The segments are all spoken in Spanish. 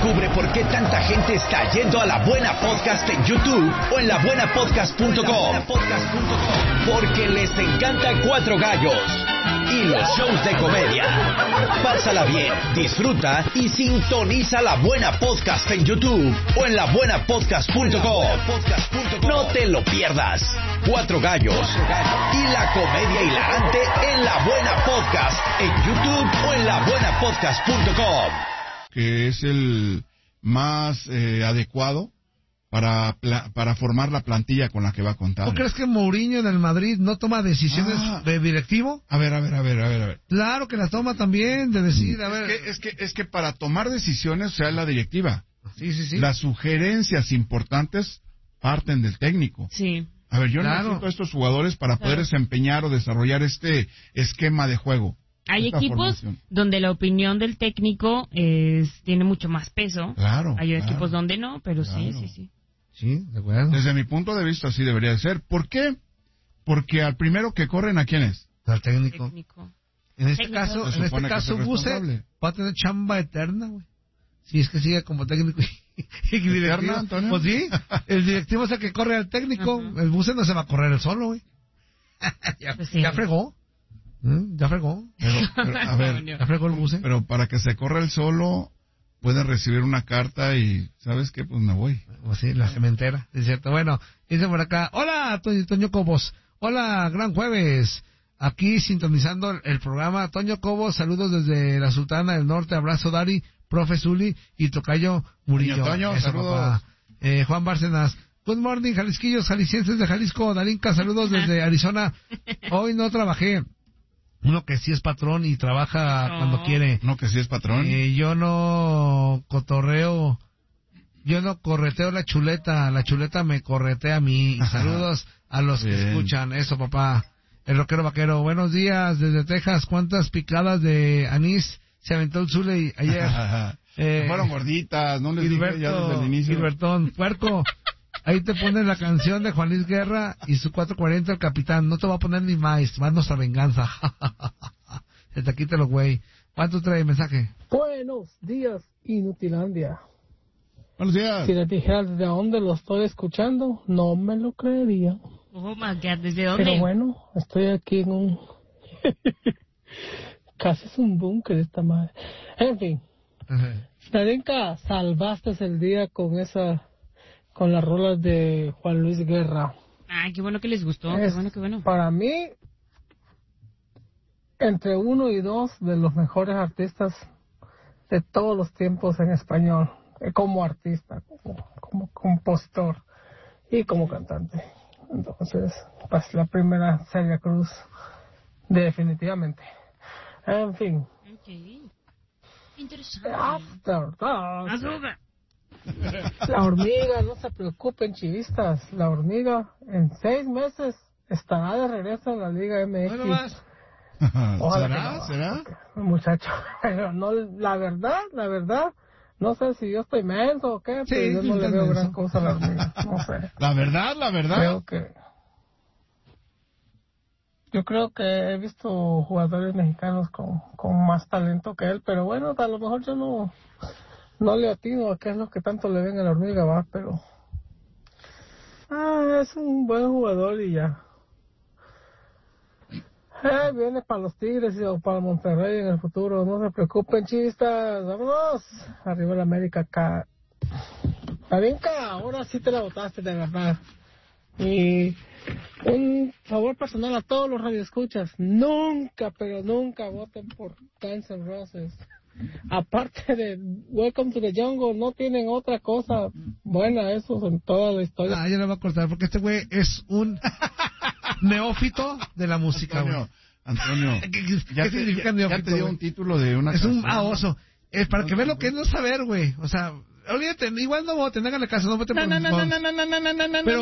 Descubre por qué tanta gente está yendo a La Buena Podcast en YouTube o en labuenapodcast.com. Porque les encanta Cuatro Gallos y los shows de comedia. Pásala bien, disfruta y sintoniza La Buena Podcast en YouTube o en labuenapodcast.com. No te lo pierdas. Cuatro Gallos y la comedia hilarante en La Buena Podcast en YouTube o en labuenapodcast.com. Que es el más adecuado para formar la plantilla con la que va a contar. ¿Tú crees que Mourinho en el Madrid no toma decisiones de directivo? A ver. Claro que las toma también, de decir, a ver... Es que para tomar decisiones, o sea, la directiva. Sí. Las sugerencias importantes parten del técnico. Sí. A ver, yo necesito a estos jugadores para poder desempeñar o desarrollar este esquema de juego. Hay equipos donde la opinión del técnico tiene mucho más peso. Claro. Hay equipos donde no, pero sí. Sí, de acuerdo. Desde mi punto de vista así debería de ser. ¿Por qué? Porque al primero que corren, ¿a quién es? Al técnico. En este caso, Buse va a tener chamba eterna, güey. Si es que sigue como técnico y directivo. Antonio? Pues sí, el directivo es el que corre al técnico. Uh-huh. El Buse no se va a correr el solo, güey. Ya fregó. Ya fregó. Pero, a ver, ya fregó el Buse. Pero para que se corra el solo, puede recibir una carta y, ¿sabes qué? Pues me voy. Pues sí, la cementera, es cierto. Bueno, dice por acá, hola, Toño Cobos. Hola, gran jueves. Aquí sintonizando el programa. Toño Cobos, saludos desde la Sultana del Norte. Abrazo, Dari, profe Zuli y tocayo Murillo. Toño, eso, saludos. Juan Bárcenas. Good morning, jalisquillos, jaliscienses de Jalisco. Darinka, saludos desde Arizona. Hoy no trabajé. Uno que sí es patrón y trabaja cuando quiere. Uno que sí es patrón. Yo no correteo la chuleta me corretea a mí. Saludos a los que escuchan. Eso, papá. El rockero vaquero. Buenos días desde Texas. ¿Cuántas picadas de anís se aventó el Zule ayer? Fueron gorditas, no les dije ya desde el inicio. Gilbertón, puerco. Ahí te ponen la canción de Juan Luis Guerra y su 440 el capitán. No te va a poner ni más, va nuestra venganza. Desde aquí te lo güey. ¿Cuánto trae el mensaje? Buenos días, Inutilandia. Buenos días. Si les dijera desde dónde lo estoy escuchando, no me lo creería. Oh my God, ¿desde dónde? Pero bueno, estoy aquí en un... Casi es un búnker esta madre. En fin. Darinka, salvaste el día con las rolas de Juan Luis Guerra. Ay, qué bueno que les gustó. Qué bueno. Para mí, entre 1 y 2 de los mejores artistas de todos los tiempos en español, como artista, como compositor y como cantante. Entonces, pues la primera, Celia Cruz, definitivamente. En fin. Okay. Interesante. After Dark. La hormiga, no se preocupen, chivistas. La hormiga en 6 meses estará de regreso en la Liga MX. Ojalá ¿Será? Muchacho, no, la verdad, no sé si yo estoy menso o qué, pero yo no le veo gran cosa a la hormiga. No sé. La verdad. Yo creo que he visto jugadores mexicanos con más talento que él, pero bueno, a lo mejor yo no le atino a qué es lo que tanto le ven a la hormiga, va, pero es un buen jugador y ya. Viene para los Tigres o para Monterrey en el futuro, no se preocupen, chistas, vámonos, arriba la América acá. Darinka, ahora sí te la botaste de verdad. Y un favor personal a todos los radioescuchas, nunca, pero nunca voten por Guns N' Roses. Aparte de Welcome to the Jungle, no tienen otra cosa buena esos en toda la historia. Ya le voy a cortar porque este güey es un neófito de la música, güey. Antonio, ¿Qué significa neófito? Ya te dio un título de una es canción. Un oso. Es para que veas lo que es no saber, güey. O sea, olvídate, igual no voten, háganle caso, no voten por Pero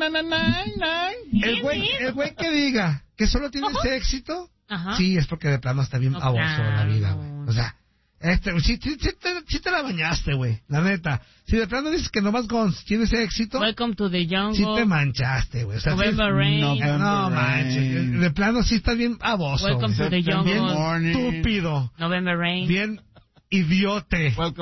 el güey que diga que solo tiene ese éxito, sí, es porque de plano está bien baboso la vida, güey. O sea, sí te la bañaste, güey, la neta. Si de plano dices que nomás Guns tiene ese éxito, Welcome to the Jungle, sí te manchaste, güey. O sea, November Rain. No manches, de plano sí está bien baboso. Welcome to the Jungle, bien estúpido, November Rain, bien idiote.